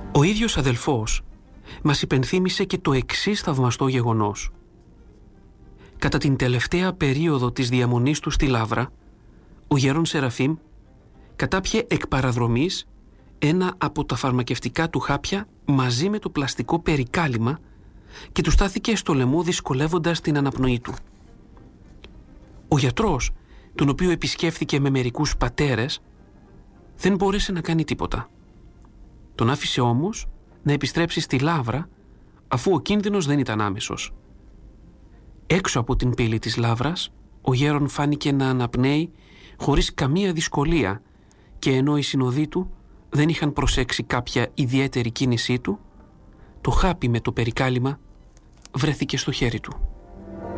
Ο ίδιος αδελφός μας υπενθύμησε και το εξής θαυμαστό γεγονός. Κατά την τελευταία περίοδο της διαμονής του στη Λαύρα, ο γέρον Σεραφείμ κατάπιε εκ παραδρομής ένα από τα φαρμακευτικά του χάπια μαζί με το πλαστικό περικάλυμα και του στάθηκε στο λαιμό δυσκολεύοντας την αναπνοή του. Ο γιατρός, τον οποίο επισκέφθηκε με μερικούς πατέρες, δεν μπόρεσε να κάνει τίποτα. Τον άφησε όμως να επιστρέψει στη Λαύρα, αφού ο κίνδυνος δεν ήταν άμεσος. Έξω από την πύλη της Λαύρας, ο γέρον φάνηκε να αναπνέει χωρίς καμία δυσκολία και ενώ οι συνοδοί του δεν είχαν προσέξει κάποια ιδιαίτερη κίνησή του, το χάπι με το περικάλυμα βρέθηκε στο χέρι του.